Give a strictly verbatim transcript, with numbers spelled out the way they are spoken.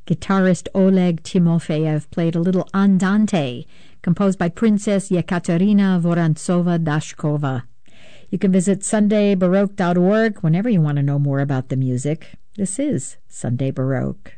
Guitarist Oleg Timofeyev played a little Andante, composed by Princess Yekaterina Vorontsova-Dashkova. You can visit Sunday Baroque dot org whenever you want to know more about the music. This is Sunday Baroque.